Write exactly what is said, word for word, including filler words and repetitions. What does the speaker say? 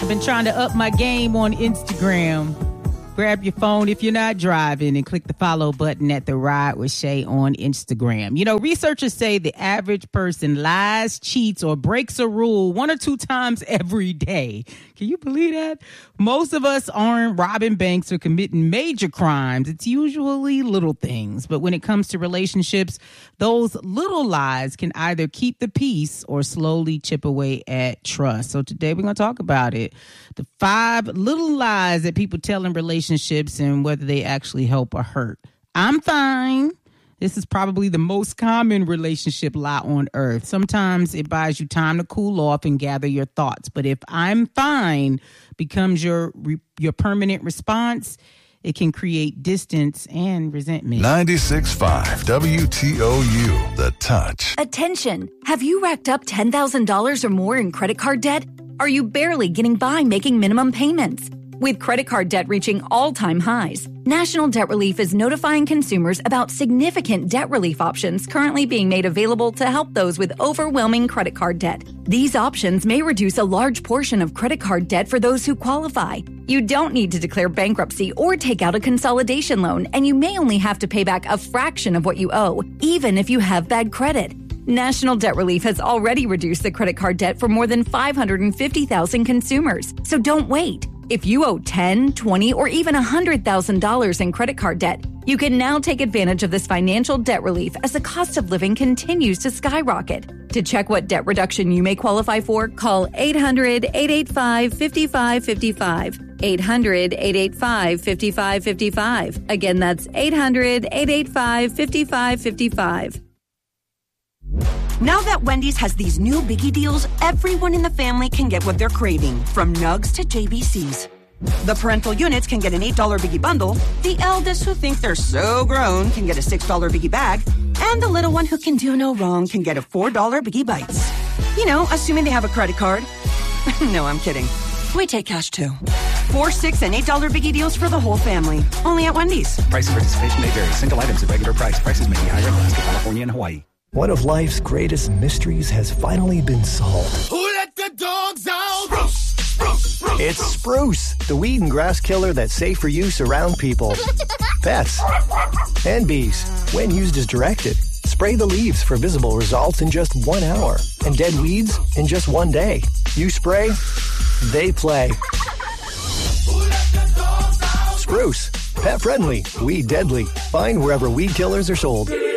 I've been trying to up my game on Instagram. Grab your phone if you're not driving and click the follow button at The Ride with Shay on Instagram. You know, researchers say the average person lies, cheats, or breaks a rule one or two times every day. Can you believe that? Most of us aren't robbing banks or committing major crimes. It's usually little things. But when it comes to relationships, those little lies can either keep the peace or slowly chip away at trust. So today we're going to talk about it. The five little lies that people tell in relationships and whether they actually help or hurt. I'm fine. This is probably the most common relationship lie on earth. Sometimes it buys you time to cool off and gather your thoughts. But if I'm fine becomes your your permanent response, it can create distance and resentment. ninety-six point five W T O U, The Touch. Attention. Have you racked up ten thousand dollars or more in credit card debt? Are you barely getting by making minimum payments? With credit card debt reaching all-time highs, National Debt Relief is notifying consumers about significant debt relief options currently being made available to help those with overwhelming credit card debt. These options may reduce a large portion of credit card debt for those who qualify. You don't need to declare bankruptcy or take out a consolidation loan, and you may only have to pay back a fraction of what you owe, even if you have bad credit. National Debt Relief has already reduced the credit card debt for more than five hundred fifty thousand consumers, so don't wait. If you owe ten, twenty, or even one hundred thousand dollars in credit card debt, you can now take advantage of this financial debt relief as the cost of living continues to skyrocket. To check what debt reduction you may qualify for, call eight hundred, eight eight five, five five five five. eight hundred, eight eight five, five five five five. Again, that's eight hundred, eight eight five, five five five five. Now that Wendy's has these new biggie deals, everyone in the family can get what they're craving, from nugs to J B Cs. The parental units can get an eight dollar biggie bundle, the eldest who think they're so grown can get a six dollar biggie bag, and the little one who can do no wrong can get a four dollar biggie bites. You know, assuming they have a credit card. No, I'm kidding. We take cash too. Four, six, and eight dollar biggie deals for the whole family. Only at Wendy's. Price and participation may vary. Single items at regular price. Prices may be higher in Alaska, California, and Hawaii. One of life's greatest mysteries has finally been solved. Who let the dogs out? Spruce, spruce, spruce. It's Spruce, the weed and grass killer that's safe for use around people, pets, and bees. When used as directed, spray the leaves for visible results in just one hour, and dead weeds in just one day. You spray, they play. Who let the dogs out? Spruce, pet friendly, weed deadly. Find wherever weed killers are sold.